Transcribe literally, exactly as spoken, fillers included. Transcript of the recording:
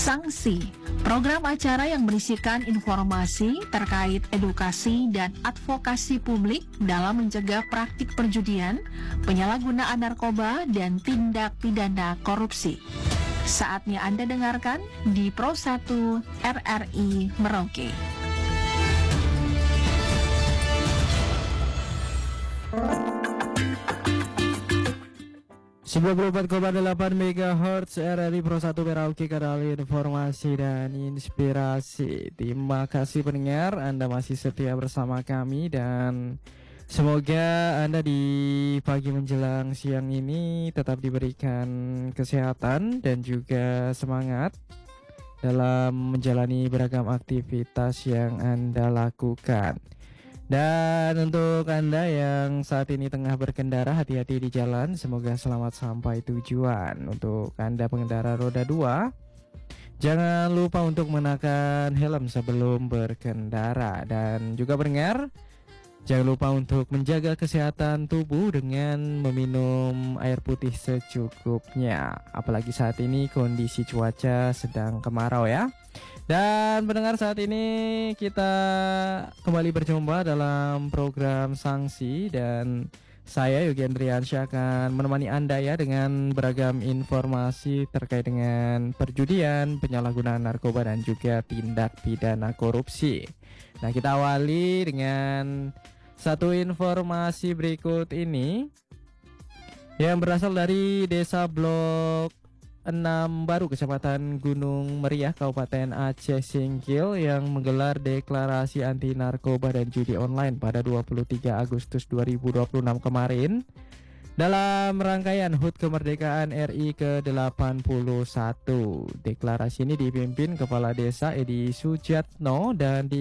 Sanksi, program acara yang berisikan informasi terkait edukasi dan advokasi publik dalam mencegah praktik perjudian, penyalahgunaan narkoba, dan tindak pidana korupsi. Saatnya Anda dengarkan di Pro satu R R I Merauke. sembilan puluh empat koma delapan megahertz R R I Pro satu Merauke, kanal informasi dan inspirasi. Terima kasih pendengar, Anda masih setia bersama kami dan semoga Anda di pagi menjelang siang ini tetap diberikan kesehatan dan juga semangat dalam menjalani beragam aktivitas yang Anda lakukan. Dan untuk Anda yang saat ini tengah berkendara, hati-hati di jalan, semoga selamat sampai tujuan. Untuk Anda pengendara roda dua, jangan lupa untuk mengenakan helm sebelum berkendara. Dan juga pendengar, jangan lupa untuk menjaga kesehatan tubuh dengan meminum air putih secukupnya. Apalagi saat ini kondisi cuaca sedang kemarau ya. Dan pendengar, saat ini kita kembali berjumpa dalam program Sanksi dan saya Yogi Andriansyah akan menemani Anda ya dengan beragam informasi terkait dengan perjudian, penyalahgunaan narkoba dan juga tindak pidana korupsi. Nah, kita awali dengan satu informasi berikut ini yang berasal dari Desa Blok enam Baru, Kecamatan Gunung Meriah, Kabupaten Aceh Singkil, yang menggelar deklarasi anti narkoba dan judi online pada dua puluh tiga Agustus dua ribu dua puluh enam kemarin dalam rangkaian H U T Kemerdekaan R I ke delapan puluh satu. Deklarasi ini dipimpin Kepala Desa Edi Sujatno dan di